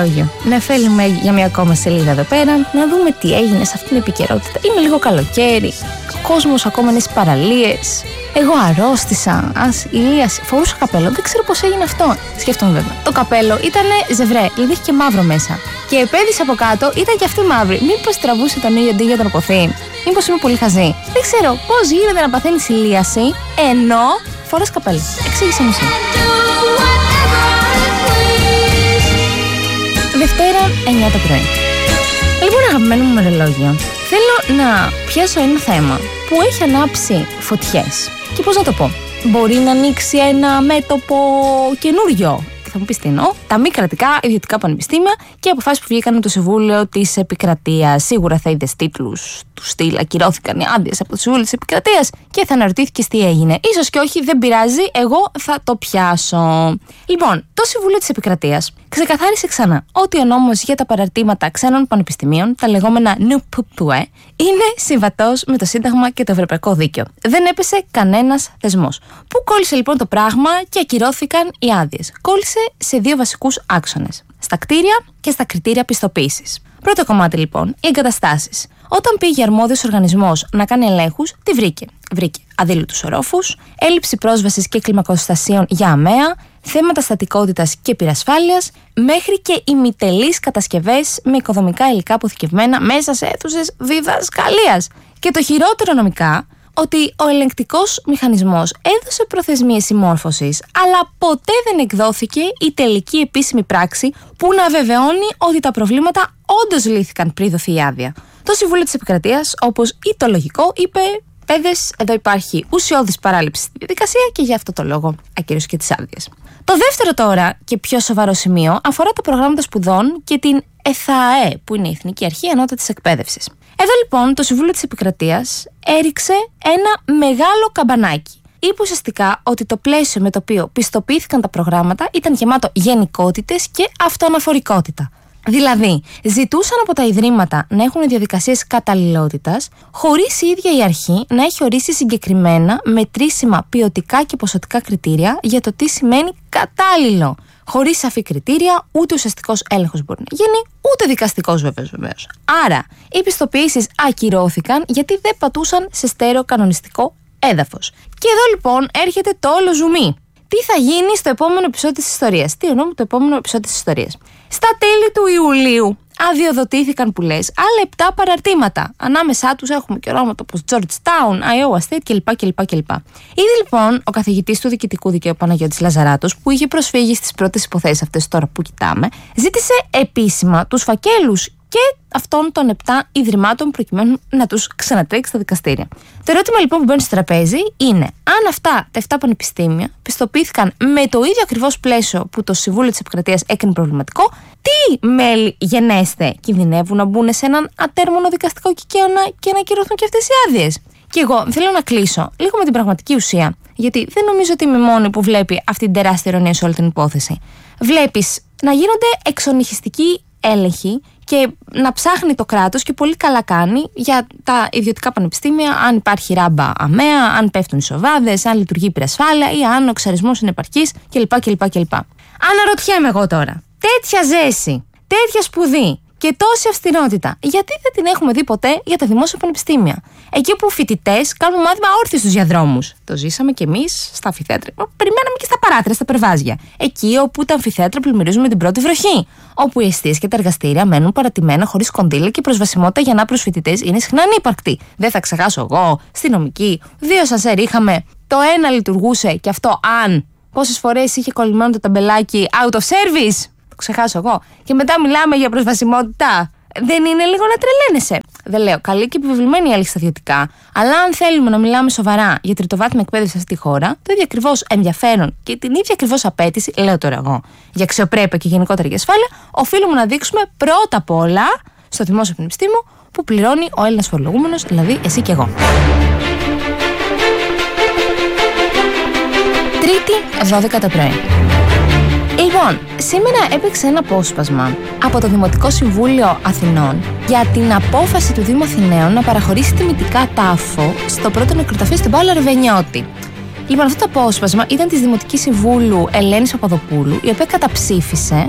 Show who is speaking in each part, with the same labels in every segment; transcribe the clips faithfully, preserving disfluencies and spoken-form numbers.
Speaker 1: ημερολόγιο. Να φέρουμε για μια ακόμα σελίδα εδώ πέρα, να δούμε τι έγινε σε αυτήν την επικαιρότητα. Είναι λίγο καλοκαίρι, ο κόσμος ακόμα είναι στις παραλίες. Εγώ αρρώστησα, ας, ηλίας, φορούσα καπέλο, δεν ξέρω πώς έγινε αυτό. Σκέφτομαι βέβαια. Το καπέλο ήταν ζευρέ, δηλαδή είχε και μαύρο μέσα. Και η επένδυση από κάτω ήταν και αυτή μαύρη. Μήπως τραβούσε τον ήλιο αντί για τον αποθή. Μήπως είμαι πολύ χαζή. Δεν ξέρω πώς γίνεται να παθαίνεις ηλίαση ενώ φοράς καπέλο. Εξήγησε μου εσύ. Δευτέρα, εννιά το πρωί. Λοιπόν, αγαπημένο μου ημερολόγιο, θέλω να πιάσω ένα θέμα που έχει ανάψει φωτιές. Και πώς να το πω, μπορεί να ανοίξει ένα μέτωπο καινούριο. Θα μου πεις τι εννοώ, τα μη κρατικά ιδιωτικά πανεπιστήμια και αποφάσεις που βγήκαν από το Συμβούλιο της Επικρατείας. Σίγουρα θα είδες τίτλους του στυλ, ακυρώθηκαν οι άδειες από το Συμβούλιο της Επικρατείας και θα αναρωτήθηκες τι έγινε. Ίσως και όχι, δεν πειράζει, εγώ θα το πιάσω. Λοιπόν, το Συμβούλιο της Επικρατείας ξεκαθάρισε ξανά ότι ο νόμος για τα παραρτήματα ξένων πανεπιστημίων, τα λεγόμενα νουππουέ, είναι συμβατός με το Σύνταγμα και το Ευρωπαϊκό Δίκαιο. Δεν έπεσε κανένας θεσμός. Πού κόλλησε λοιπόν το πράγμα και ακυρώθηκαν οι άδειες? Κόλλησε σε δύο βασικούς άξονες: στα κτίρια και στα κριτήρια πιστοποίησης. Πρώτο κομμάτι λοιπόν, οι εγκαταστάσεις. Όταν πήγε αρμόδιος οργανισμός να κάνει ελέγχους, τι βρήκε? Βρήκε αδίλωτους ορόφους, έλλειψη πρόσβασης και κλιμακοστασίων για αμαία, θέματα στατικότητας και πυρασφάλειας, μέχρι και ημιτελείς κατασκευές με οικοδομικά υλικά αποθηκευμένα μέσα σε αίθουσες διδασκαλίας. Και το χειρότερο νομικά, ότι ο ελεγκτικός μηχανισμός έδωσε προθεσμίες συμμόρφωσης, αλλά ποτέ δεν εκδόθηκε η τελική επίσημη πράξη που να βεβαιώνει ότι τα προβλήματα όντως λύθηκαν πριν δοθεί η άδεια. Το Συμβούλιο της Επικρατείας, όπως ή το λογικό, είπε: παιδες, εδώ υπάρχει ουσιώδης παράληψη στη διαδικασία και γι' αυτό το λόγο ακύρωσε και τις άδειες. Το δεύτερο τώρα και πιο σοβαρό σημείο αφορά τα προγράμματα σπουδών και την ΕΘΑΕ, που είναι η Εθνική Αρχή Ανώτατης Εκπαίδευσης. Εδώ λοιπόν το Συμβούλιο της Επικρατείας έριξε ένα μεγάλο καμπανάκι. Είπε ουσιαστικά ότι το πλαίσιο με το οποίο πιστοποιήθηκαν τα προγράμματα ήταν γεμάτο γενικότητες και αυτοαναφορικότητα. Δηλαδή, ζητούσαν από τα ιδρύματα να έχουν διαδικασίες καταλληλότητας, χωρίς η ίδια η αρχή να έχει ορίσει συγκεκριμένα μετρήσιμα ποιοτικά και ποσοτικά κριτήρια για το τι σημαίνει κατάλληλο. Χωρίς σαφή κριτήρια, ούτε ουσιαστικός έλεγχος μπορεί να γίνει, ούτε δικαστικός βεβαίως βεβαίως. Άρα, οι πιστοποιήσεις ακυρώθηκαν γιατί δεν πατούσαν σε στέρεο κανονιστικό έδαφος. Και εδώ λοιπόν έρχεται το όλο ζουμί. Τι θα γίνει στο επόμενο επεισόδιο της ιστορίας? Τι εννοώ με το επόμενο επεισόδιο της ιστορίας? Στα τέλη του Ιουλίου αδειοδοτήθηκαν, που λες, άλλα επτά παραρτήματα. Ανάμεσά τους έχουμε και ονόματα όπως Georgetown, Iowa State κλπ. κλπ, κλπ. Ήδη λοιπόν ο καθηγητής του διοικητικού δικαίου Παναγιώτης Λαζαράτος, που είχε προσφύγει στις πρώτες υποθέσεις αυτές τώρα που κοιτάμε, ζήτησε επίσημα τους φακέλους και αυτών των επτά ιδρυμάτων προκειμένου να τους ξανατρέξει στα δικαστήρια. Το ερώτημα λοιπόν που μπαίνει στο τραπέζι είναι αν αυτά τα επτά πανεπιστήμια πιστοποιήθηκαν με το ίδιο ακριβώς πλαίσιο που το Συμβούλιο της Επικρατείας έκρινε προβληματικό, τι μέλη γενέστε κινδυνεύουν να μπουν σε έναν ατέρμονο δικαστικό κικαίωνα και να ακυρωθούν και αυτές οι άδειες. Και εγώ θέλω να κλείσω λίγο με την πραγματική ουσία, γιατί δεν νομίζω ότι είμαι μόνη που βλέπει αυτή την τεράστια ειρωνία σε όλη την υπόθεση. Βλέπεις να γίνονται εξονυχιστικοί έλεγχοι και να ψάχνει το κράτος, και πολύ καλά κάνει, για τα ιδιωτικά πανεπιστήμια, αν υπάρχει ράμπα αμαία, αν πέφτουν οι σοβάδες, αν λειτουργεί η πυρασφάλεια ή αν ο ξαρισμός είναι επαρκής κλπ. κλπ, κλπ. Αναρωτιέμαι εγώ τώρα, τέτοια ζέση, τέτοια σπουδή και τόση αυστηρότητα, γιατί δεν την έχουμε δει ποτέ για τα δημόσια πανεπιστήμια? Εκεί που φοιτητές κάνουν μάθημα όρθιοι στους διαδρόμους. Το ζήσαμε κι εμείς στα αμφιθέατρα. Περιμέναμε και στα παράθυρα, στα περβάζια. Εκεί όπου τα αμφιθέατρα πλημμυρίζουν με την πρώτη βροχή. Όπου οι εστίες και τα εργαστήρια μένουν παρατημένα, χωρίς κονδύλια, και η προσβασιμότητα για ανάπηρους φοιτητές είναι συχνά ανύπαρκτη. Δεν θα ξεχάσω εγώ, στη νομική, δύο σανσέρ είχαμε. Το ένα λειτουργούσε και αυτό αν. Πόσες φορές είχε κολλημένο το ταμπελάκι out of service. Το ξεχάσω εγώ. Και μετά μιλάμε για προσβασιμότητα. Δεν είναι λίγο να τρελαίνεσαι? Δεν λέω καλή και επιβεβλημένη η έλεγχη στα ιδιωτικά, αλλά αν θέλουμε να μιλάμε σοβαρά για τριτοβάθμια εκπαίδευση σε αυτή τη χώρα, το ίδιο ακριβώς ενδιαφέρον και την ίδια ακριβώς απέτηση, λέω τώρα εγώ, για αξιοπρέπεια και γενικότερα για ασφάλεια, οφείλουμε να δείξουμε πρώτα απ' όλα στο δημόσιο πανεπιστήμιο που πληρώνει ο Έλληνας φορολογούμενος, δηλαδή εσύ και εγώ. Τρίτη, δώδεκα το πρωί. Λοιπόν, σήμερα έπαιξε ένα απόσπασμα από το Δημοτικό Συμβούλιο Αθηνών για την απόφαση του Δήμου Αθηναίων να παραχωρήσει τιμητικά τάφο στο πρώτο νεκροταφείο στην Πάολα Ρεβενιώτη. Λοιπόν, αυτό το απόσπασμα ήταν της Δημοτικής Συμβούλου Ελένης Παπαδοπούλου, η οποία καταψήφισε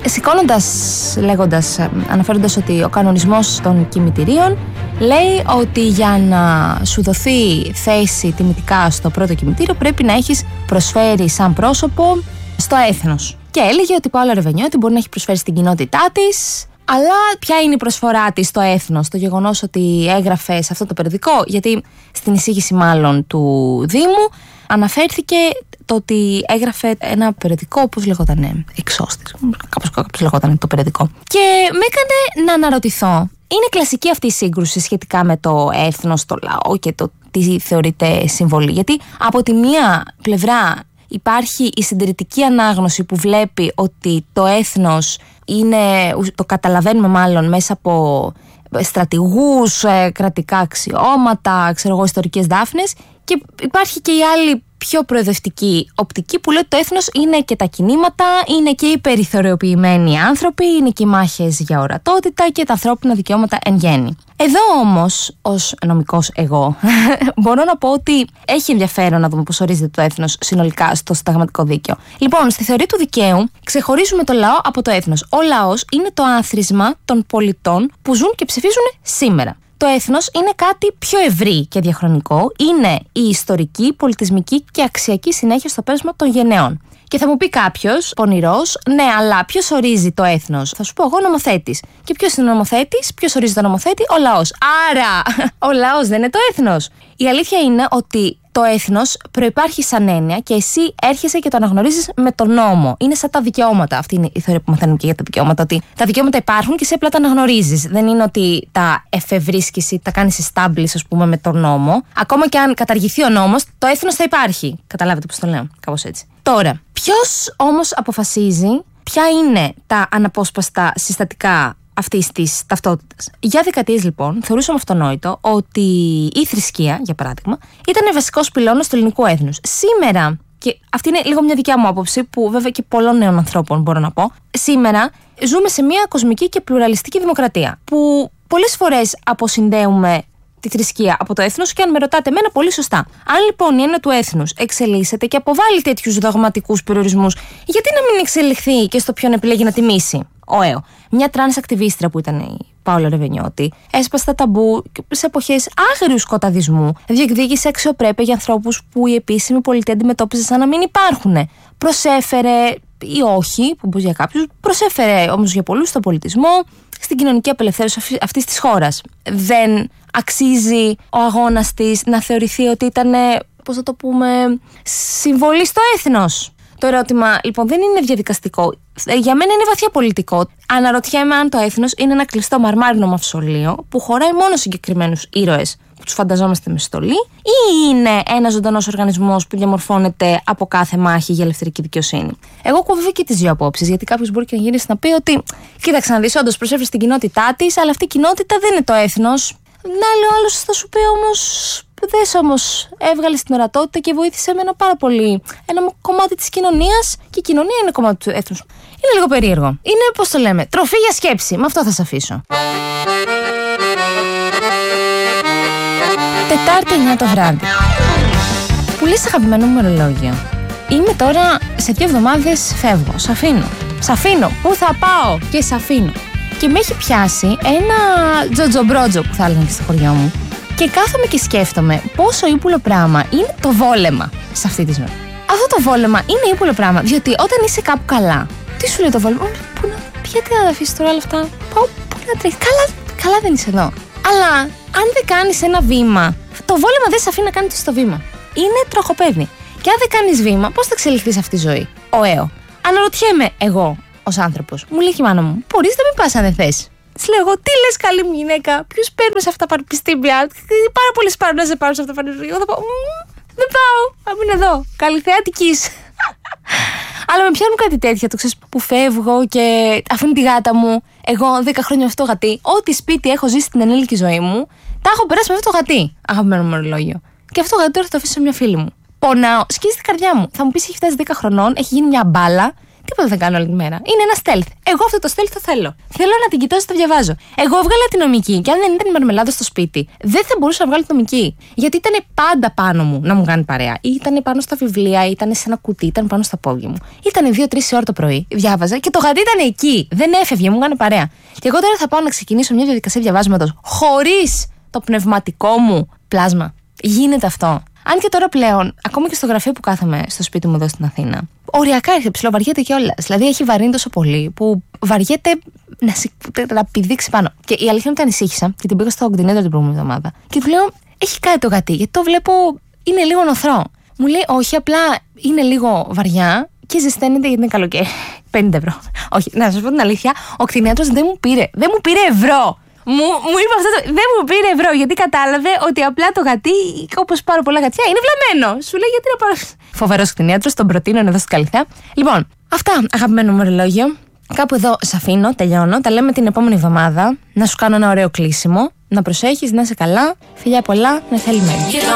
Speaker 1: σηκώνοντας, λέγοντας, αναφέροντας ότι ο κανονισμός των κημητηρίων λέει ότι για να σου δοθεί θέση τιμητικά στο πρώτο κημητήριο πρέπει να έχεις προσφέρει σαν πρόσωπο στο έθνος. Και έλεγε ότι η Πάολα Ρεβενιώτη μπορεί να έχει προσφέρει στην κοινότητά της, αλλά ποια είναι η προσφορά της στο έθνος, το γεγονός ότι έγραφε σε αυτό το περιοδικό, γιατί στην εισήγηση μάλλον του Δήμου αναφέρθηκε το ότι έγραφε ένα περιοδικό, πώς λεγότανε, Εξώστης, κάπως, κάπως λεγότανε το περιοδικό. Και με έκανε να αναρωτηθώ, είναι κλασική αυτή η σύγκρουση σχετικά με το έθνος, το λαό και το τι θεωρείται συμβολή, γιατί από τη μία πλευρά υπάρχει η συντηρητική ανάγνωση που βλέπει ότι το έθνος είναι, το καταλαβαίνουμε μάλλον μέσα από στρατηγούς, κρατικά αξιώματα, ξέρω εγώ, ιστορικές δάφνες, και υπάρχει και η άλλη πιο προοδευτική οπτική που λέει ότι το έθνος είναι και τα κινήματα, είναι και οι περιθωριοποιημένοι άνθρωποι, είναι και οι μάχες για ορατότητα και τα ανθρώπινα δικαιώματα εν γέννη. Εδώ όμως, ως νομικός εγώ, μπορώ να πω ότι έχει ενδιαφέρον να δούμε πώς ορίζεται το έθνος συνολικά στο συνταγματικό δίκαιο. Λοιπόν, στη θεωρία του δικαίου ξεχωρίζουμε το λαό από το έθνος. Ο λαός είναι το άθροισμα των πολιτών που ζουν και ψηφίζουν σήμερα. Το έθνος είναι κάτι πιο ευρύ και διαχρονικό. Είναι η ιστορική, πολιτισμική και αξιακή συνέχεια στο πέρασμα των γενεών. Και θα μου πει κάποιος, πονηρός, ναι, αλλά ποιος ορίζει το έθνος? Θα σου πω εγώ, νομοθέτης. Και ποιος είναι ο νομοθέτης? Ποιος ορίζει το νομοθέτη? Ο λαός. Άρα, ο λαός δεν είναι το έθνος. Η αλήθεια είναι ότι το έθνος προϋπάρχει σαν έννοια και εσύ έρχεσαι και το αναγνωρίζεις με τον νόμο. Είναι σαν τα δικαιώματα. Αυτή είναι η θεωρία που μαθαίνουμε και για τα δικαιώματα. Ότι τα δικαιώματα υπάρχουν και εσύ απλά τα αναγνωρίζεις. Δεν είναι ότι τα εφευρίσκεις ή τα κάνεις establish, ας πούμε, με τον νόμο. Ακόμα και αν καταργηθεί ο νόμος, το έθνος θα υπάρχει. Καταλάβετε πώς το λέω? Κάπως έτσι. Τώρα, ποιος όμως αποφασίζει ποια είναι τα αναπόσπαστα συστατικά αυτής της ταυτότητας? Για δεκαετίες λοιπόν θεωρούσαμε αυτονόητο ότι η θρησκεία, για παράδειγμα, ήταν βασικός πυλώνας του ελληνικού έθνους. Σήμερα, και αυτή είναι λίγο μια δικιά μου άποψη, που βέβαια και πολλών νέων ανθρώπων μπορώ να πω, σήμερα ζούμε σε μια κοσμική και πλουραλιστική δημοκρατία, που πολλές φορές αποσυνδέουμε τη θρησκεία από το έθνος, και αν με ρωτάτε εμένα, πολύ σωστά. Αν λοιπόν η έννοια του έθνους εξελίσσεται και αποβάλλει τέτοιους δογματικούς περιορισμούς, γιατί να μην εξελιχθεί και στο ποιον επιλέγει να τιμήσει? Ωέω. Μια τρανς ακτιβίστρια που ήταν η Πάολα Ρεβενιώτη έσπασε τα ταμπού σε εποχές άγριου σκοταδισμού, διεκδίκησε αξιοπρέπεια για ανθρώπους που η επίσημη πολιτεία αντιμετώπιζε σαν να μην υπάρχουν. Προσέφερε, ή όχι, που μπορεί για κάποιους, προσέφερε όμως για πολλούς στον πολιτισμό, στην κοινωνική απελευθέρωση αυτής της χώρας. Δεν αξίζει ο αγώνας της να θεωρηθεί ότι ήταν, πώς θα το πούμε, συμβολή στο έθνος? Το ερώτημα λοιπόν δεν είναι διαδικαστικό. Για μένα είναι βαθιά πολιτικό. Αναρωτιέμαι αν το έθνος είναι ένα κλειστό μαρμάρινο μαυσολείο που χωράει μόνο συγκεκριμένους ήρωες που τους φανταζόμαστε με στολή, ή είναι ένας ζωντανός οργανισμός που διαμορφώνεται από κάθε μάχη για ελευθερική δικαιοσύνη. Εγώ έχω βέβαια και τις δύο απόψεις, γιατί κάποιος μπορεί και να γυρίσει να πει ότι κοίταξε να δεις, όντως προσέφερε στην κοινότητά της, αλλά αυτή η κοινότητα δεν είναι το έθνος. Να λέει ο άλλος, θα σου πει όμως, δες όμως, έβγαλε την ορατότητα και βοήθησε με ένα πάρα πολύ, ένα κομμάτι της κοινωνίας, και η κοινωνία είναι κομμάτι του έθνους. Είναι λίγο περίεργο. Είναι, πώς το λέμε, τροφή για σκέψη. Με αυτό θα σας αφήσω. Τετάρτη εννιά το βράδυ. Που λες αγαπημένο μου ημερολόγιο. Είμαι τώρα σε δύο εβδομάδες φεύγω. Σ' αφήνω. Σ' αφήνω. Πού θα πάω? Και σ' αφήνω. Και με έχει πιάσει ένα τζοτζομπρότζο που θα έλεγαν και στο χωριό μου. Και κάθομαι και σκέφτομαι πόσο ύπουλο πράγμα είναι το βόλεμα σε αυτή τη ζωή. Αυτό το βόλεμα είναι ύπουλο πράγμα, διότι όταν είσαι κάπου καλά, τι σου λέει το βόλεμα? Πού να, γιατί να τα αφήσεις τώρα όλα αυτά? Πάω, πού να τρέχεις? Καλά, καλά δεν είσαι εδώ. Αλλά αν δεν κάνεις ένα βήμα, το βόλεμα δεν σε αφήνει να κάνεις το βήμα. Είναι τροχοπέδι. Και αν δεν κάνεις βήμα, πώς θα εξελιχθείς αυτή τη ζωή? Ωέω. Αναρωτιέμαι εγώ ως άνθρωπος. Μου λέει η μάνα μου, μπορείς να μην πας αν δεν θες? Της λέω εγώ, τι λες καλή μου γυναίκα, ποιους παίρνουμε σε αυτά τα πανεπιστήμια? Πάρα πολλοί πάρουν να σε πάρουν σε αυτά τα πανεπιστήμια. Εγώ θα πω, δεν πάω, θα μείνω εδώ. Καλυθεατικής. Αλλά με πιάνουν κάτι τέτοια, το ξέρεις, που φεύγω και αφήνω τη γάτα μου. Εγώ δέκα χρόνια αυτό το γατί. Ό,τι σπίτι έχω ζήσει στην ενήλικη ζωή μου, τα έχω περάσει με αυτό το γατί. Αγαπημένο μου ορολόγιο. Και αυτό το γατί τώρα θα το αφήσω σε μια φίλη μου. Πονάω, σκίζει την καρδιά μου. Θα μου πει έχει φτάσει δέκα χρονών, έχει γίνει μια μπάλα. Τίποτα δεν κάνω όλη τη μέρα. Είναι ένα stealth. Εγώ αυτό το stealth το θέλω. Θέλω να την κοιτάζω, το διαβάζω. Εγώ έβγαλα τη νομική και αν δεν ήταν η μαρμελάδα στο σπίτι, δεν θα μπορούσα να βγάλω τη νομική. Γιατί ήταν πάντα πάνω μου να μου κάνει παρέα. Ή ήταν πάνω στα βιβλία, ή ήταν σε ένα κουτί, ήταν πάνω στα πόδια μου. Ήταν δύο-τρει ώρα το πρωί, διάβαζα και το γατί ήταν εκεί. Δεν έφευγε, μου κάνει παρέα. Και εγώ τώρα θα πάω να ξεκινήσω μια διαδικασία διαβάσματος χωρίς το πνευματικό μου πλάσμα. Γίνεται αυτό. Αν και τώρα πλέον, ακόμη και στο γραφείο που κάθομαι στο σπίτι μου εδώ στην Αθήνα, οριακά έρχεται, ψιλοβαριέται κιόλας. Δηλαδή έχει βαρύνει τόσο πολύ που βαριέται να, σι... να πηδήξει πάνω. Και η αλήθεια είναι ότι ανησύχησα και την πήγα στο κτηνίατρο την προηγούμενη εβδομάδα. Και του λέω: έχει κάτι το γατί, γιατί το βλέπω είναι λίγο νοθρό. Μου λέει: όχι, απλά είναι λίγο βαριά και ζεσταίνεται γιατί είναι καλοκαίρι. πενήντα ευρώ. Όχι, να σας πω την αλήθεια, ο κτηνίατρος δεν μου πήρε. Δεν μου πήρε ευρώ. Μου, μου είπε αυτό, το, δεν μου πήρε ευρώ γιατί κατάλαβε ότι απλά το γατί, όπως πάρα πολλά γατιά, είναι βλαμμένο. Σου λέει γιατί να πάρω. Φοβερός κτηνίατρος, τον προτείνω εδώ στην Καλυθέα. Λοιπόν, αυτά αγαπημένο μου ωρολόγιο. Κάπου εδώ σ' αφήνω, τελειώνω. Τα λέμε την επόμενη εβδομάδα. Να σου κάνω ένα ωραίο κλείσιμο. Να προσέχεις, να είσαι καλά. Φιλιά πολλά, να θελημένοι.